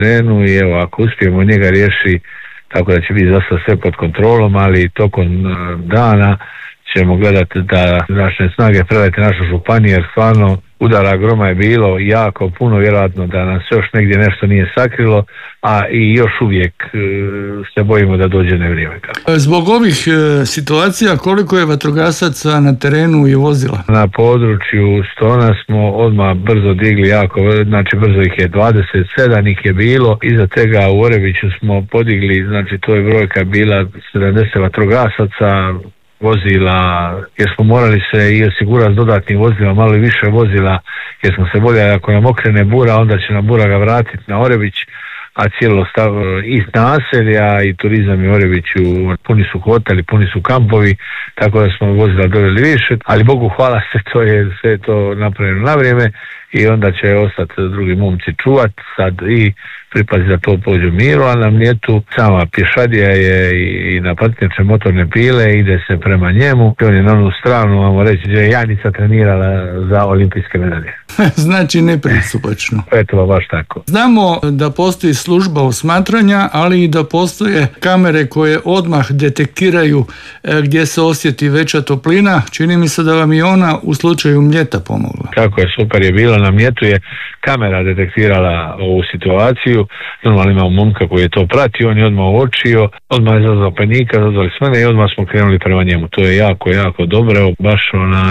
terenu i evo, ako uspijemo njega riješi tako da će biti zaista sve pod kontrolom, ali tokom dana ćemo gledati da naše snage predajte našu županiju, jer stvarno udara groma je bilo jako puno, vjerojatno da nas još negdje nešto nije sakrilo, a i još uvijek se bojimo da dođe nevrijeme. Zbog ovih situacija koliko je vatrogasaca na terenu i vozila? Na području Stona smo odmah brzo digli znači brzo ih je 27 ih je bilo, iza tega u Orebiću smo podigli, znači to je brojka bila 70 vatrogasaca, vozila, jer smo morali se i osigurati s dodatnim vozilima, malo i više vozila, jer smo se boljeli ako nam okrene bura, onda će nam bura ga vratiti na Orebić, a cijelo iz naselja i turizam i Orebiću, puni su hoteli, puni su kampovi, tako da smo vozila doveli više, ali Bogu hvala sve to napravljeno na vrijeme i onda će ostati drugi momci čuvat sad i pripazi da to pođe u miru, a na Mljetu sama pješadija je i na patnjače motorne pile, ide se prema njemu, on je na onu stranu, vamo reći, gdje je Janica trenirala za olimpijske medalje. Znači nepristupačno. Eto, baš tako. Znamo da postoji služba osmatranja, ali i da postoje kamere koje odmah detektiraju gdje se osjeti veća toplina. Čini mi se da vam i ona u slučaju Mljeta pomogla. Kako je, super je bilo. Na Mljetu je kamera detektirala ovu situaciju. Normalno imamo momka koji je to pratio, on je odmah uočio, odmah je zazvao panika, zazvali s mene i odmah smo krenuli prema njemu. To je jako, jako dobro. Evo, baš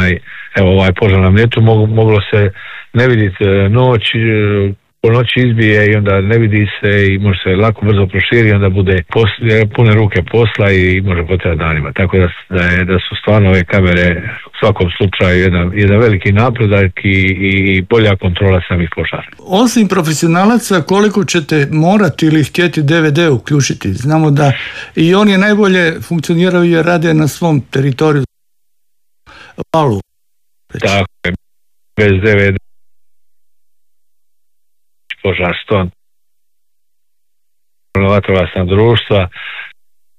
ovaj požar na Mljetu moglo se ne vidjeti noć, po noći izbije i onda ne vidi se i može se lako brzo proširi, onda bude pune ruke posla i može potrebati danima. Tako da su stvarno ove kamere u svakom slučaju jedan veliki napredak i bolja kontrola samih požara. Osim profesionalaca, koliko ćete morati ili htjeti DVD uključiti? Znamo da i oni najbolje funkcioniraju jer rade na svom teritoriju. Valu. Tako je, bez DVD požar Ston, vatrogasna društva,